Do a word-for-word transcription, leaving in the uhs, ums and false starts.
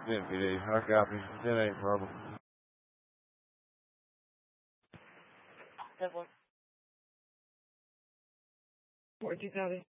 ten P D. I copy. ten eight, problem. Four two copy.